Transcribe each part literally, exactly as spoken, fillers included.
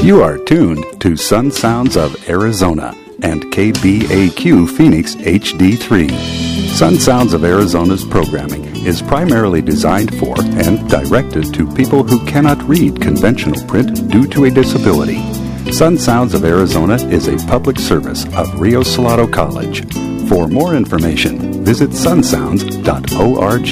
You are tuned to Sun Sounds of Arizona and K B A Q Phoenix H D three. Sun Sounds of Arizona's programming is primarily designed for and directed to people who cannot read conventional print due to a disability. Sun Sounds of Arizona is a public service of Rio Salado College. For more information, visit sun sounds dot org.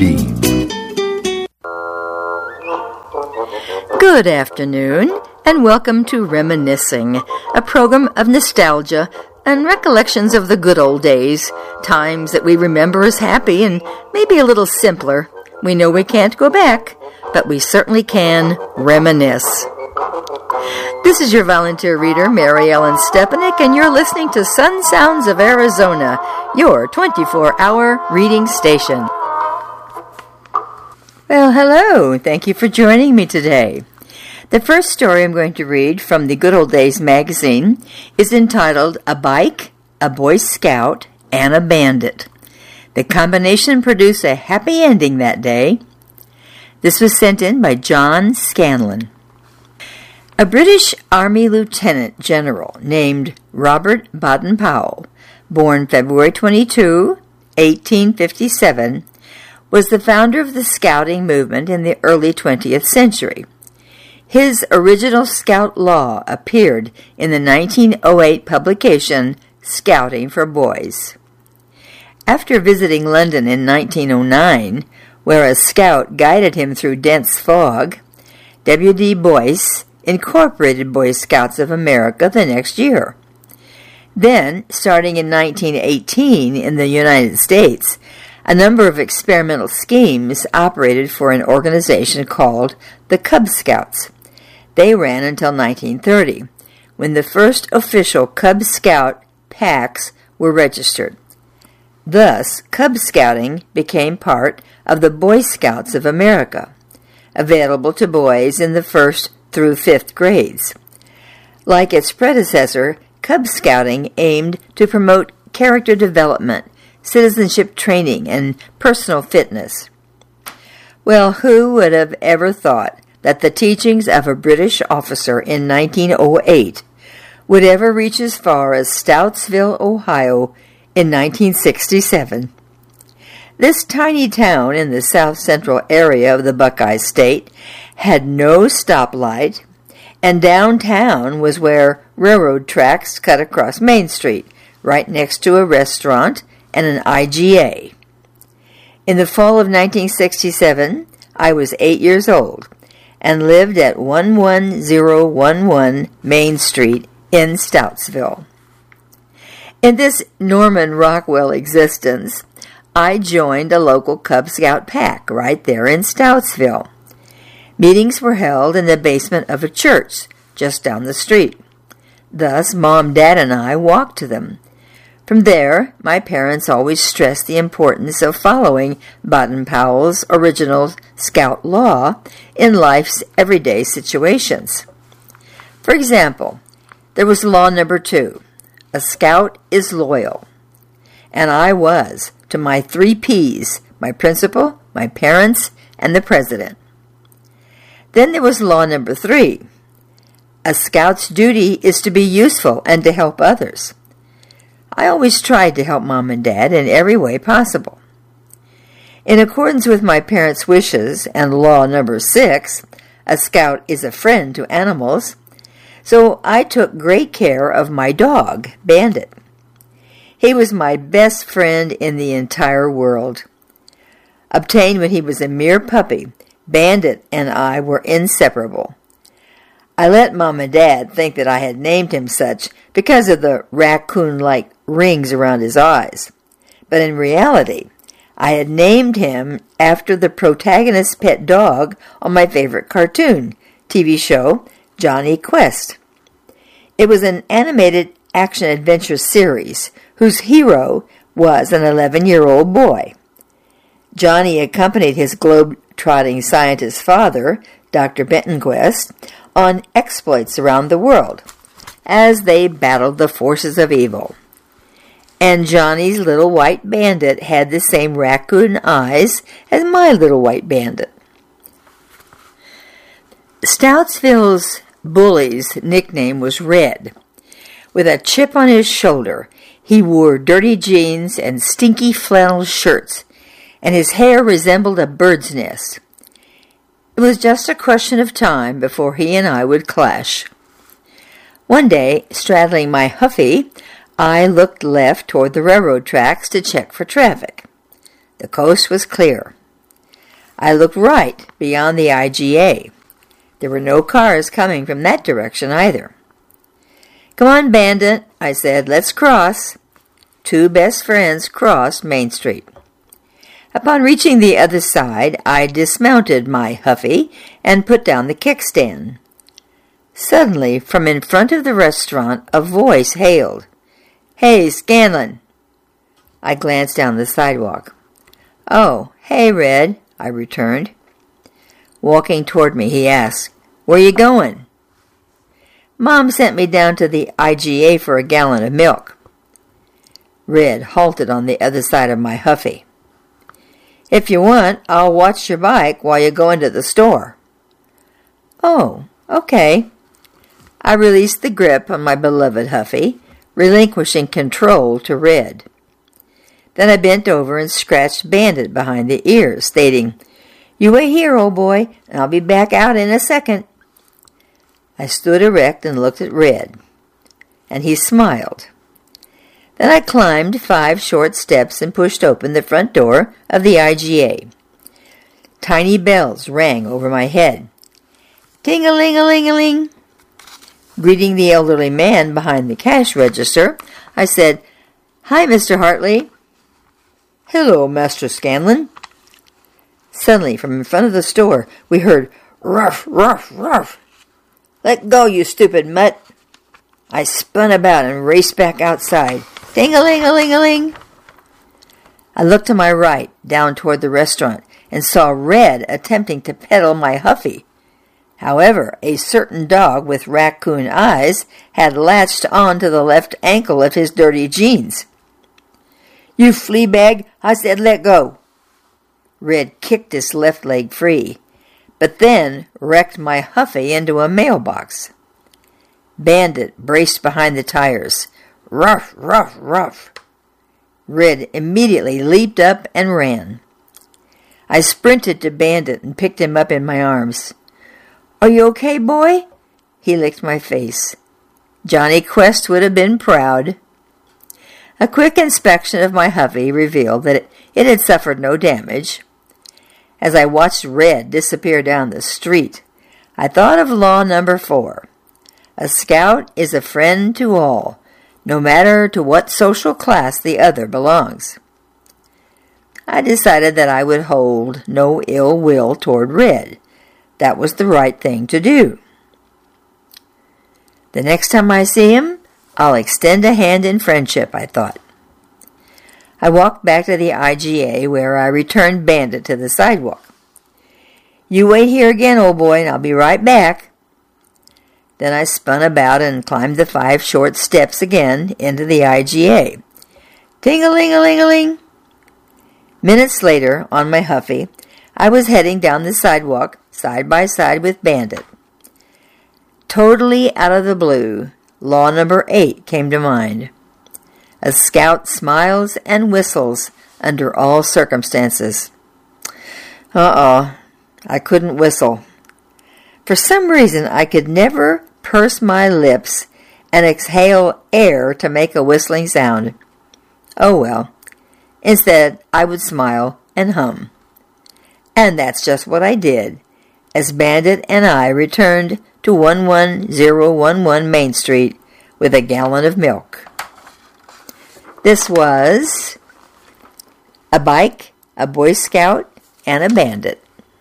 Good afternoon, and welcome to Reminiscing, a program of nostalgia and recollections of the good old days, times that we remember as happy and maybe a little simpler. We know we can't go back, but we certainly can reminisce. This is your volunteer reader, Mary Ellen Stepanek, and you're listening to Sun Sounds of Arizona, your twenty-four hour reading station. Well, hello. Thank you for joining me today. The first story I'm going to read from the Good Old Days magazine is entitled A Bike, a Boy Scout, and a Bandit. The combination produced a happy ending that day. This was sent in by John Scanlon. A British Army Lieutenant General named Robert Baden-Powell, born February twenty-second, eighteen fifty-seven, was the founder of the Scouting movement in the early twentieth century. His original Scout Law appeared in the nineteen oh eight publication Scouting for Boys. After visiting London in nineteen oh nine, where a scout guided him through dense fog, W D Boyce incorporated Boy Scouts of America the next year. Then, starting in nineteen eighteen in the United States, a number of experimental schemes operated for an organization called the Cub Scouts. They ran until nineteen thirty, when the first official Cub Scout packs were registered. Thus, Cub Scouting became part of the Boy Scouts of America, available to boys in the first through fifth grades. Like its predecessor, Cub Scouting aimed to promote character development, citizenship training, and personal fitness. Well, who would have ever thought that the teachings of a British officer in nineteen oh eight would ever reach as far as Stoutsville, Ohio in nineteen sixty-seven? This tiny town in the south-central area of the Buckeye State had no stoplight, and downtown was where railroad tracks cut across Main Street, right next to a restaurant and an I G A. In the fall of nineteen sixty-seven, I was eight years old and lived at one one zero one one Main Street in Stoutsville. In this Norman Rockwell existence, I joined a local Cub Scout pack right there in Stoutsville. Meetings were held in the basement of a church just down the street. Thus, Mom, Dad, and I walked to them. From there, my parents always stressed the importance of following Baden-Powell's original Scout Law in life's everyday situations. For example, there was law number two, a scout is loyal. And I was, to my three P's, my principal, my parents, and the president. Then there was law number three, a scout's duty is to be useful and to help others. I always tried to help Mom and Dad in every way possible. In accordance with my parents' wishes and law number six, a scout is a friend to animals, so I took great care of my dog, Bandit. He was my best friend in the entire world. Obtained when he was a mere puppy, Bandit and I were inseparable. I let Mom and Dad think that I had named him such because of the raccoon-like rings around his eyes. But in reality, I had named him after the protagonist's pet dog on my favorite cartoon T V show, Johnny Quest. It was an animated action-adventure series whose hero was an eleven-year-old boy. Johnny accompanied his globe-trotting scientist father, Doctor Benton Quest, on exploits around the world as they battled the forces of evil. And Johnny's little white bandit had the same raccoon eyes as my little white bandit. Stoutsville's bully's nickname was Red. With a chip on his shoulder, he wore dirty jeans and stinky flannel shirts, and his hair resembled a bird's nest. It was just a question of time before he and I would clash. One day, straddling my Huffy, I looked left toward the railroad tracks to check for traffic. The coast was clear. I looked right beyond the I G A. There were no cars coming from that direction either. "Come on, Bandit," I said, "let's cross." Two best friends crossed Main Street. Upon reaching the other side, I dismounted my Huffy and put down the kickstand. Suddenly, from in front of the restaurant, a voice hailed, "Hey, Scanlon!" I glanced down the sidewalk. "Oh, hey, Red," I returned. Walking toward me, he asked, "Where you going?" "Mom sent me down to the I G A for a gallon of milk." Red halted on the other side of my Huffy. "If you want, I'll watch your bike while you go into the store." "Oh, okay." I released the grip on my beloved Huffy, relinquishing control to Red. Then I bent over and scratched Bandit behind the ears, stating, "You wait here, old boy, and I'll be back out in a second." I stood erect and looked at Red, and he smiled. Then I climbed five short steps and pushed open the front door of the I G A. Tiny bells rang over my head. Ting-a-ling-a-ling-a-ling. Greeting the elderly man behind the cash register, I said, "Hi, Mister Hartley." "Hello, Master Scanlon." Suddenly, from in front of the store, we heard, "Ruff, ruff, ruff." "Let go, you stupid mutt." I spun about and raced back outside. Ding-a-ling-a-ling-a-ling. I looked to my right, down toward the restaurant, and saw Red attempting to peddle my Huffy. However, a certain dog with raccoon eyes had latched on to the left ankle of his dirty jeans. "You flea bag, I said let go." Red kicked his left leg free, but then wrecked my Huffy into a mailbox. Bandit braced behind the tires. Ruff, ruff, ruff. Red immediately leaped up and ran. I sprinted to Bandit and picked him up in my arms. "Are you okay, boy?" He licked my face. Johnny Quest would have been proud. A quick inspection of my Huffy revealed that it, it had suffered no damage. As I watched Red disappear down the street, I thought of law number four. A scout is a friend to all, no matter to what social class the other belongs. I decided that I would hold no ill will toward Red. That was the right thing to do. The next time I see him, I'll extend a hand in friendship, I thought. I walked back to the I G A, where I returned Bandit to the sidewalk. "You wait here again, old boy, and I'll be right back." Then I spun about and climbed the five short steps again into the I G A. Ting-a-ling-a-ling-a-ling. Minutes later, on my Huffy, I was heading down the sidewalk side by side with Bandit. Totally out of the blue, law number eight came to mind. A scout smiles and whistles under all circumstances. Uh-oh, I couldn't whistle. For some reason, I could never purse my lips and exhale air to make a whistling sound. Oh well. Instead, I would smile and hum. And that's just what I did, as Bandit and I returned to one one zero one one Main Street with a gallon of milk. This was A Bike, a Boy Scout, and a Bandit.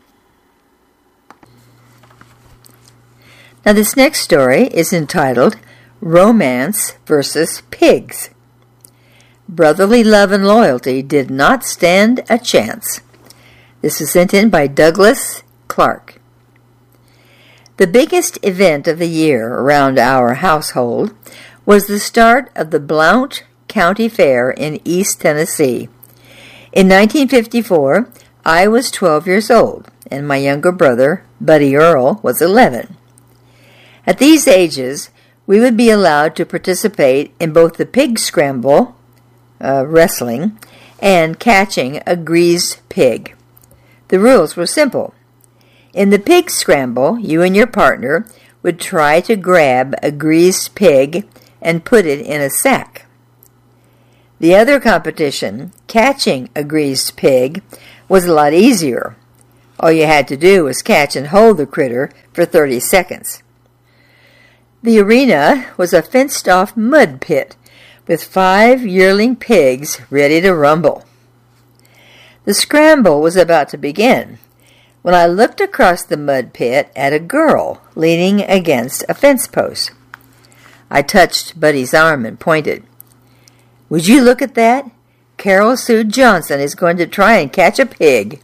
Now this next story is entitled Romance versus Pigs. Brotherly love and loyalty did not stand a chance. This was sent in by Douglas Clark. The biggest event of the year around our household was the start of the Blount County Fair in East Tennessee. In nineteen fifty-four, I was twelve years old, and my younger brother, Buddy Earl, was eleven. At these ages, we would be allowed to participate in both the pig scramble, uh, wrestling, and catching a greased pig. The rules were simple. In the pig scramble, you and your partner would try to grab a greased pig and put it in a sack. The other competition, catching a greased pig, was a lot easier. All you had to do was catch and hold the critter for thirty seconds. The arena was a fenced-off mud pit with five yearling pigs ready to rumble. The scramble was about to begin when I looked across the mud pit at a girl leaning against a fence post. I touched Buddy's arm and pointed. "Would you look at that? Carol Sue Johnson is going to try and catch a pig."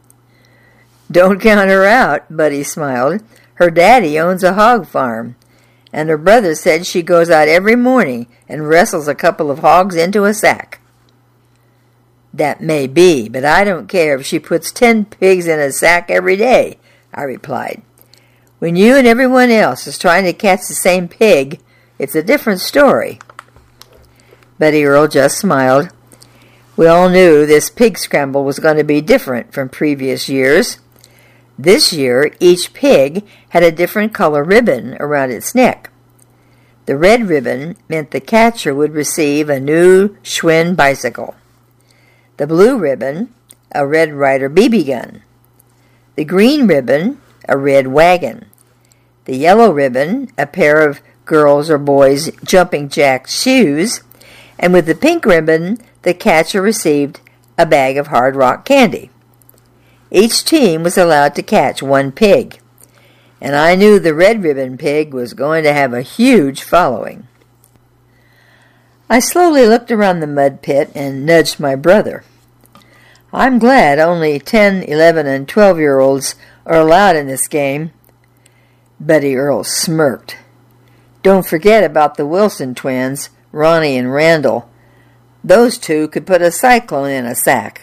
"Don't count her out," Buddy smiled. "Her daddy owns a hog farm, and her brother said she goes out every morning and wrestles a couple of hogs into a sack." "That may be, but I don't care if she puts ten pigs in a sack every day," I replied. "When you and everyone else is trying to catch the same pig, it's a different story." Buddy Earl just smiled. We all knew this pig scramble was going to be different from previous years. This year, each pig had a different color ribbon around its neck. The red ribbon meant the catcher would receive a new Schwinn bicycle. The blue ribbon, a Red Ryder B B gun. The green ribbon, a red wagon. The yellow ribbon, a pair of girls' or boys' jumping jack shoes. And with the pink ribbon, the catcher received a bag of Hard Rock candy. Each team was allowed to catch one pig, and I knew the red ribbon pig was going to have a huge following. I slowly looked around the mud pit and nudged my brother. "I'm glad only ten, eleven, and twelve-year-olds are allowed in this game." Buddy Earl smirked. "Don't forget about the Wilson twins, Ronnie and Randall. Those two could put a cyclone in a sack."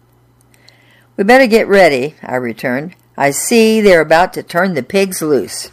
"We better get ready," I returned. "I see they're about to turn the pigs loose."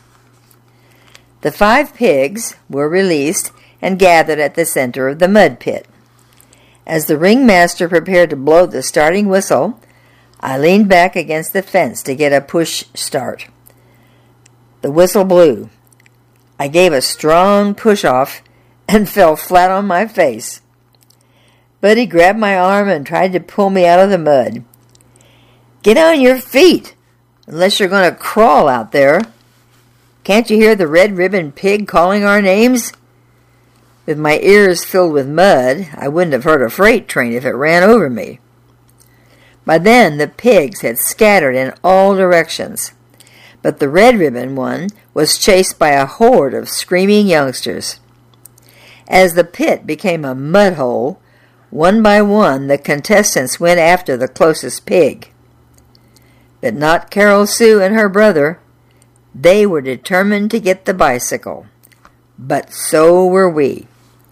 The five pigs were released and gathered at the center of the mud pit. As the ringmaster prepared to blow the starting whistle, I leaned back against the fence to get a push start. The whistle blew. I gave a strong push-off and fell flat on my face. Buddy grabbed my arm and tried to pull me out of the mud. "Get on your feet, unless you're going to crawl out there. Can't you hear the red ribbon pig calling our names?" With my ears filled with mud, I wouldn't have heard a freight train if it ran over me. By then, the pigs had scattered in all directions, but the red ribbon one was chased by a horde of screaming youngsters. As the pit became a mud hole, one by one the contestants went after the closest pig. But not Carol Sue and her brother. They were determined to get the bicycle. But so were we.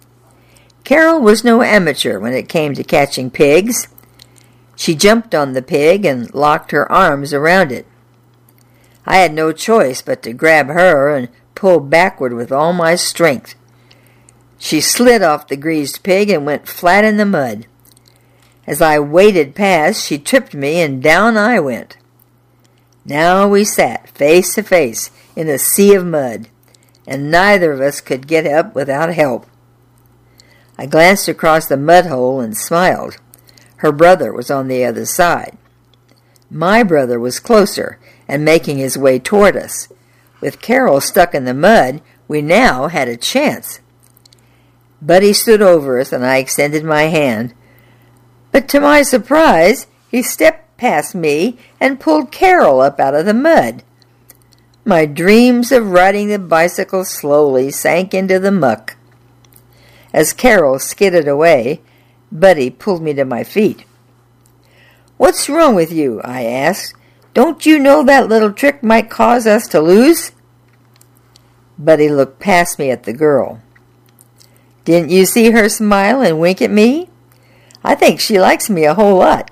Carol was no amateur when it came to catching pigs. She jumped on the pig and locked her arms around it. I had no choice but to grab her and pull backward with all my strength. She slid off the greased pig and went flat in the mud. As I waded past, she tripped me and down I went. Now we sat face to face in a sea of mud, and neither of us could get up without help. I glanced across the mud hole and smiled. Her brother was on the other side. My brother was closer and making his way toward us. With Carol stuck in the mud, we now had a chance. Buddy stood over us, and I extended my hand. But to my surprise, he stepped past me and pulled Carol up out of the mud. My dreams of riding the bicycle slowly sank into the muck. As Carol skidded away, Buddy pulled me to my feet. "What's wrong with you?" I asked. "Don't you know that little trick might cause us to lose?" Buddy looked past me at the girl. "Didn't you see her smile and wink at me? I think she likes me a whole lot."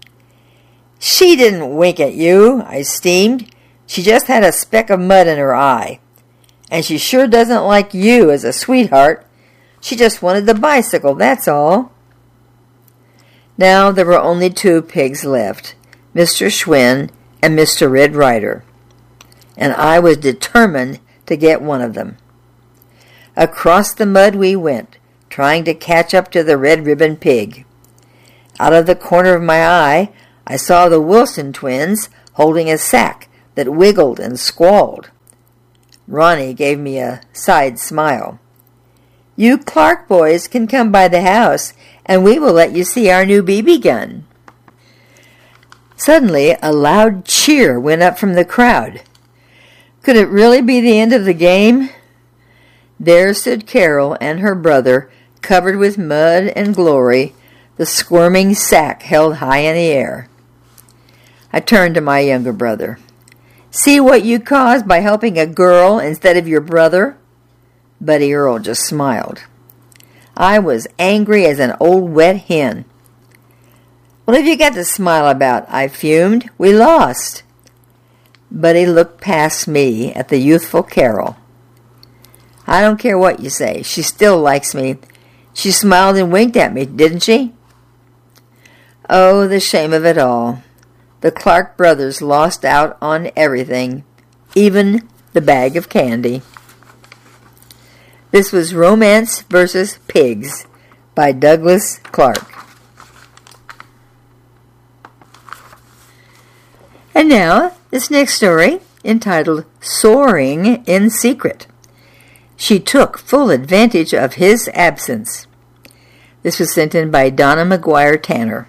"She didn't wink at you," I steamed. "She just had a speck of mud in her eye. and she sure doesn't like you as a sweetheart. She just wanted the bicycle, that's all." Now there were only two pigs left, Mister Schwinn and Mister Red Ryder, and I was determined to get one of them. Across the mud we went, trying to catch up to the red ribbon pig. Out of the corner of my eye, I saw the Wilson twins holding a sack that wiggled and squalled. Ronnie gave me a side smile. "You Clark boys can come by the house, and we will let you see our new B B gun." Suddenly, a loud cheer went up from the crowd. Could it really be the end of the game? There stood Carol and her brother, covered with mud and glory, the squirming sack held high in the air. I turned to my younger brother. "See what you caused by helping a girl instead of your brother?" Buddy Earl just smiled. I was angry as an old wet hen. "What have you got to smile about?" I fumed. "We lost." Buddy looked past me at the youthful Carol. "I don't care what you say. She still likes me. She smiled and winked at me, didn't she?" Oh, the shame of it all. The Clark brothers lost out on everything, even the bag of candy. This was Romance versus Pigs by Douglas Clark. And now, this next story, entitled Soaring in Secret. She took full advantage of his absence. This was sent in by Donna McGuire Tanner.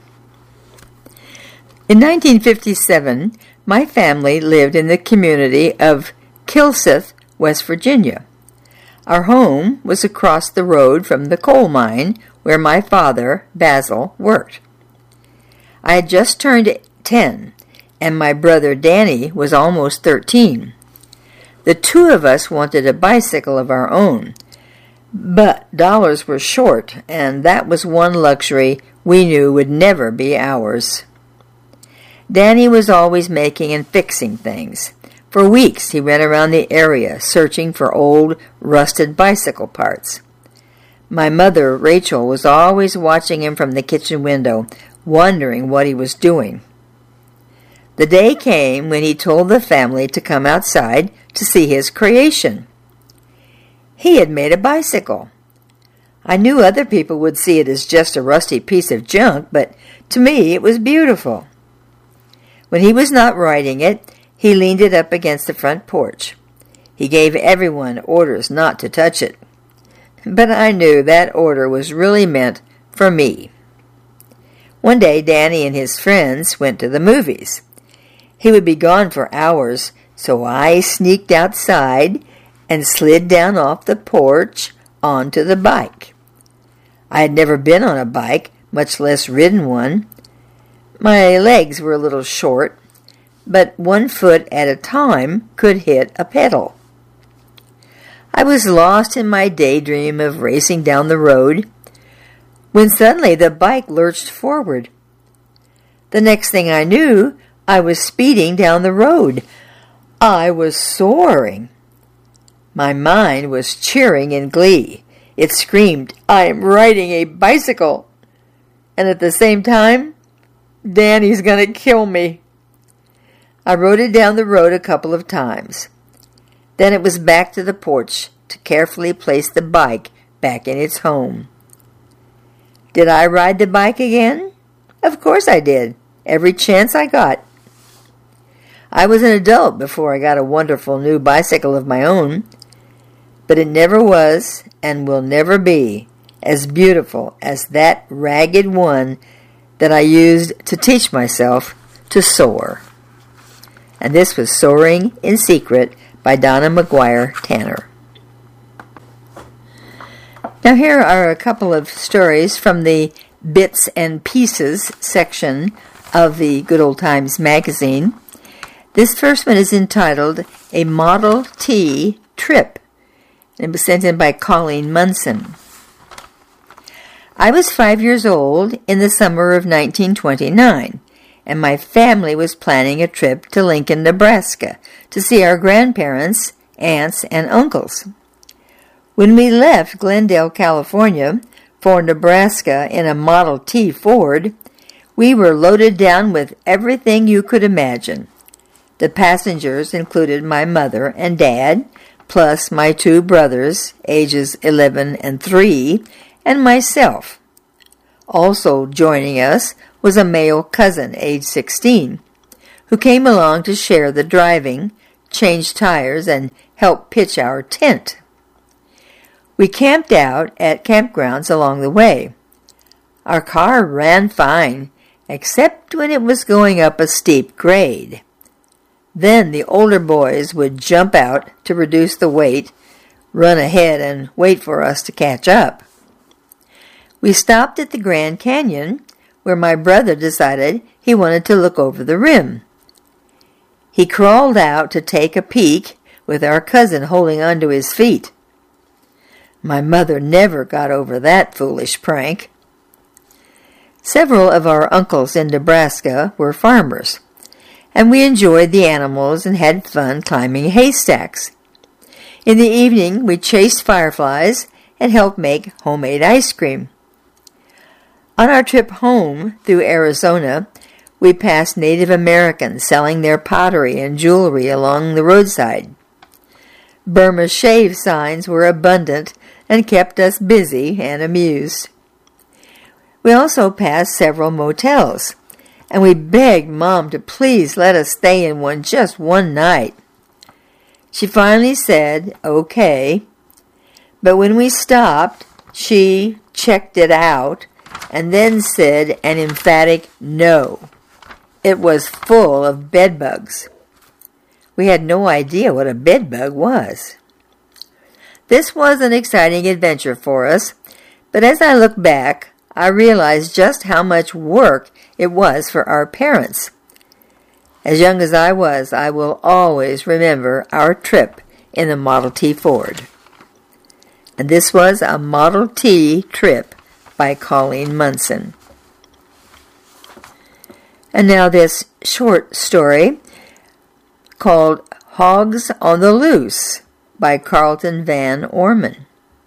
In nineteen fifty-seven, my family lived in the community of Kilsyth, West Virginia. Our home was across the road from the coal mine where my father, Basil, worked. I had just turned ten, and my brother Danny was almost thirteen. The two of us wanted a bicycle of our own, but dollars were short, and that was one luxury we knew would never be ours. Danny was always making and fixing things. For weeks he went around the area searching for old, rusted bicycle parts. My mother, Rachel, was always watching him from the kitchen window, wondering what he was doing. The day came when he told the family to come outside to see his creation. He had made a bicycle. I knew other people would see it as just a rusty piece of junk, but to me it was beautiful. When he was not riding it, he leaned it up against the front porch. He gave everyone orders not to touch it. But I knew that order was really meant for me. One day, Danny and his friends went to the movies. He would be gone for hours, so I sneaked outside and slid down off the porch onto the bike. I had never been on a bike, much less ridden one. My legs were a little short, but one foot at a time could hit a pedal. I was lost in my daydream of racing down the road, when suddenly the bike lurched forward. The next thing I knew, I was speeding down the road. I was soaring. My mind was cheering in glee. It screamed, "I am riding a bicycle!" And at the same time, "Danny's going to kill me." I rode it down the road a couple of times. Then it was back to the porch to carefully place the bike back in its home. Did I ride the bike again? Of course I did, every chance I got. I was an adult before I got a wonderful new bicycle of my own, but it never was and will never be as beautiful as that ragged one that I used to teach myself to soar. And this was Soaring in Secret by Donna McGuire Tanner. Now here are a couple of stories from the Bits and Pieces section of the Good Old Times magazine. This first one is entitled A Model T Trip. It was sent in by Colleen Munson. I was five years old in the summer of nineteen twenty-nine, and my family was planning a trip to Lincoln, Nebraska, to see our grandparents aunts, and uncles. When we left Glendale, California, for Nebraska in a Model T Ford, we were loaded down with everything you could imagine. The passengers included my mother and dad, plus my two brothers, ages eleven and three, and myself. Also joining us was a male cousin, age sixteen, who came along to share the driving, change tires, and help pitch our tent. We camped out at campgrounds along the way. Our car ran fine, except when it was going up a steep grade. Then the older boys would jump out to reduce the weight, run ahead, and wait for us to catch up. We stopped at the Grand Canyon, where my brother decided he wanted to look over the rim. He crawled out to take a peek, with our cousin holding onto his feet. My mother never got over that foolish prank. Several of our uncles in Nebraska were farmers, and we enjoyed the animals and had fun climbing haystacks. In the evening, we chased fireflies and helped make homemade ice cream. On our trip home through Arizona, we passed Native Americans selling their pottery and jewelry along the roadside. Burma shave signs were abundant and kept us busy and amused. We also passed several motels, and we begged Mom to please let us stay in one just one night. She finally said, okay, but when we stopped, she checked it out and then said an emphatic no. It was full of bedbugs. We had no idea what a bedbug was. This was an exciting adventure for us, but as I look back, I realized just how much work it was for our parents. As young as I was, I will always remember our trip in the Model T Ford. And this was a Model T trip by Colleen Munson. And now this short story called Hogs on the Loose by Carlton Van Orman.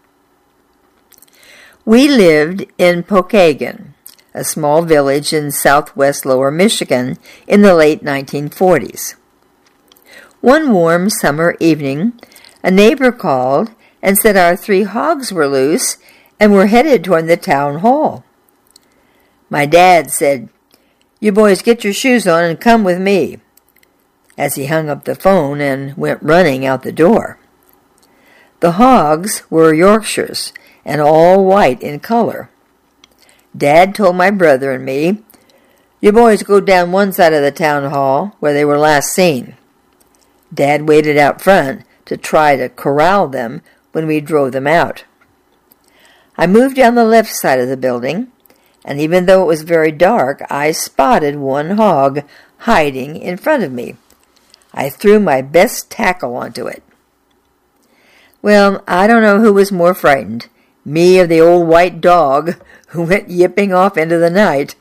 We lived in Pokagon, a small village in southwest Lower Michigan, in the late nineteen forties. One warm summer evening, a neighbor called and said our three hogs were loose and were headed toward the town hall. My dad said, "You boys get your shoes on and come with me," as he hung up the phone and went running out the door. The hogs were Yorkshires and all white in color. Dad told my brother and me, "You boys go down one side of the town hall where they were last seen." Dad waited out front to try to corral them when we drove them out. I moved down the left side of the building, and even though it was very dark, I spotted one hog hiding in front of me. I threw my best tackle onto it. Well, I don't know who was more frightened, me or the old white dog who went yipping off into the night.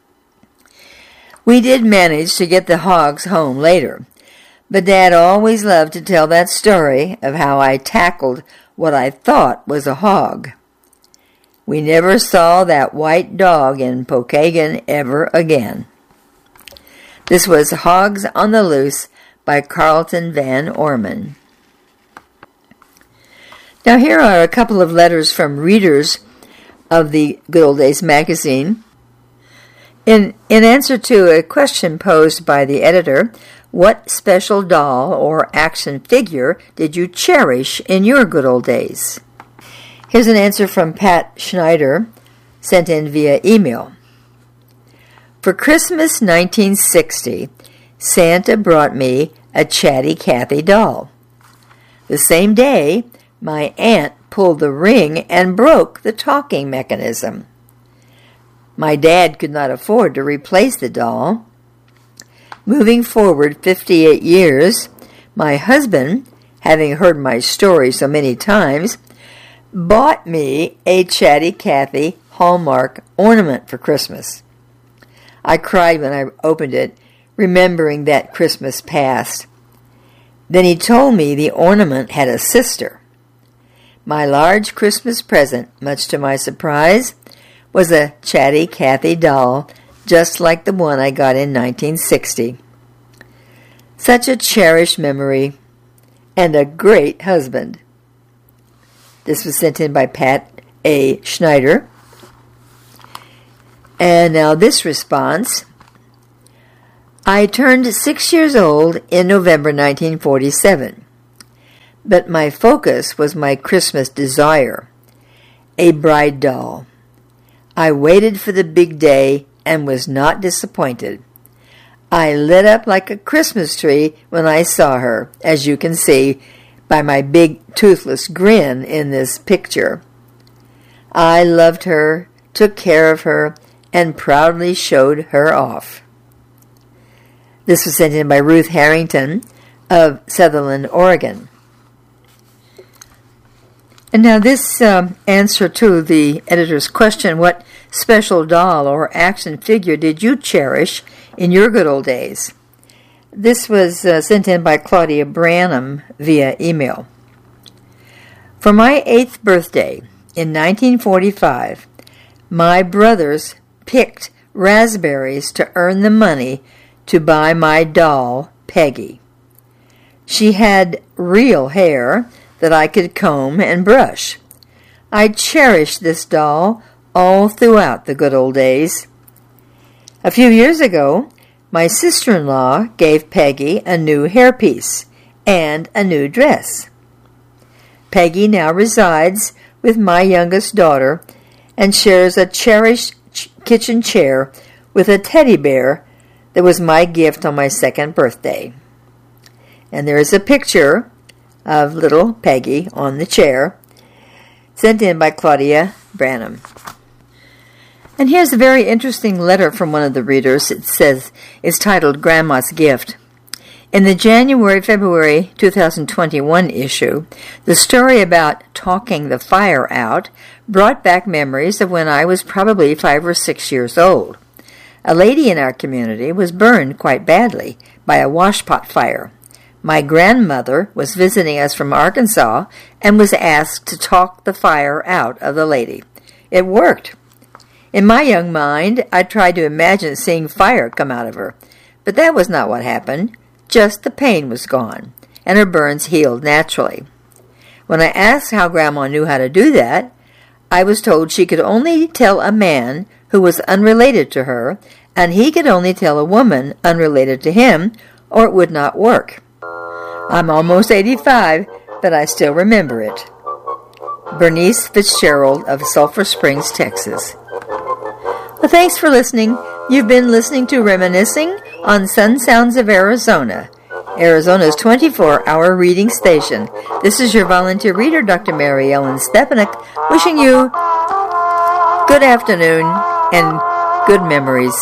We did manage to get the hogs home later, but Dad always loved to tell that story of how I tackled what I thought was a hog. We never saw that white dog in Pokagon ever again. This was Hogs on the Loose by Carlton Van Orman. Now here are a couple of letters from readers of the Good Old Days magazine. In, in answer to a question posed by the editor, what special doll or action figure did you cherish in your good old days? Here's an answer from Pat Schneider, sent in via email. For Christmas nineteen sixty, Santa brought me a Chatty Cathy doll. The same day, my aunt pulled the ring and broke the talking mechanism. My dad could not afford to replace the doll. Moving forward fifty-eight years, my husband, having heard my story so many times, bought me a Chatty Cathy Hallmark ornament for Christmas. I cried when I opened it, remembering that Christmas past. Then he told me the ornament had a sister. My large Christmas present, much to my surprise, was a Chatty Cathy doll, just like the one I got in nineteen sixty. Such a cherished memory, and a great husband. This was sent in by Pat A. Schneider. And now this response. I turned six years old in November nineteen forty-seven, but my focus was my Christmas desire, a bride doll. I waited for the big day and was not disappointed. I lit up like a Christmas tree when I saw her, as you can see by my big toothless grin in this picture. I loved her, took care of her, and proudly showed her off. This was sent in by Ruth Harrington of Sutherland, Oregon. And now this um, answer to the editor's question, what special doll or action figure did you cherish in your good old days? This was uh, sent in by Claudia Branham via email. For my eighth birthday in nineteen forty-five, my brothers picked raspberries to earn the money to buy my doll, Peggy. She had real hair that I could comb and brush. I cherished this doll all throughout the good old days. A few years ago, my sister-in-law gave Peggy a new hairpiece and a new dress. Peggy now resides with my youngest daughter and shares a cherished ch- kitchen chair with a teddy bear that was my gift on my second birthday. And there is a picture of little Peggy on the chair, sent in by Claudia Branham. And here's a very interesting letter from one of the readers. It says, it's titled Grandma's Gift. In the January-February two thousand twenty-one issue, the story about talking the fire out brought back memories of when I was probably five or six years old. A lady in our community was burned quite badly by a washpot fire. My grandmother was visiting us from Arkansas and was asked to talk the fire out of the lady. It worked. In my young mind, I tried to imagine seeing fire come out of her, but that was not what happened. Just the pain was gone, and her burns healed naturally. When I asked how Grandma knew how to do that, I was told she could only tell a man who was unrelated to her, and he could only tell a woman unrelated to him, or it would not work. I'm almost eighty-five, but I still remember it. Bernice Fitzgerald of Sulphur Springs, Texas. Well, thanks for listening. You've been listening to Reminiscing on Sun Sounds of Arizona, Arizona's twenty-four hour reading station. This is your volunteer reader, Doctor Mary Ellen Stepanek, wishing you good afternoon and good memories.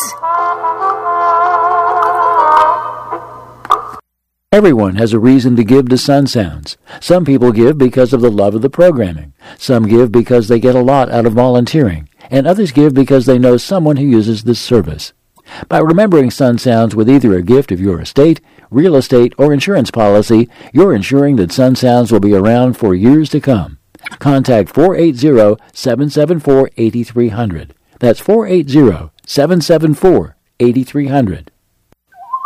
Everyone has a reason to give to Sun Sounds. Some people give because of the love of the programming. Some give because they get a lot out of volunteering. And others give because they know someone who uses this service. By remembering Sun Sounds with either a gift of your estate, real estate, or insurance policy, you're ensuring that Sun Sounds will be around for years to come. Contact four eight zero, seven seven four, eight three zero zero. That's four eight zero, seven seven four, eight three zero zero.